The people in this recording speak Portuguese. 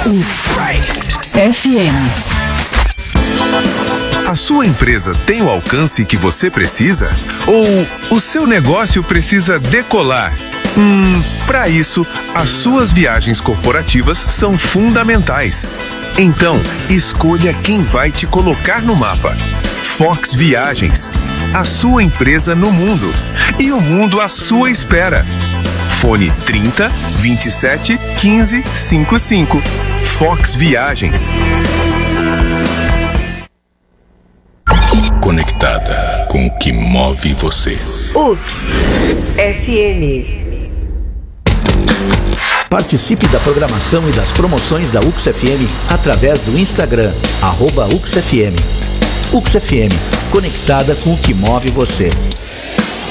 FM. A sua empresa tem o alcance que você precisa? Ou o seu negócio precisa decolar? Para isso, as suas viagens corporativas são fundamentais. Então, escolha quem vai te colocar no mapa. Fox Viagens, a sua empresa no mundo e o mundo à sua espera. Fone 30 27 15 55. Fox Viagens. Conectada com o que move você. UX FM. Participe da programação e das promoções da UX FM através do Instagram, @UXFM. UX FM, conectada com o que move você.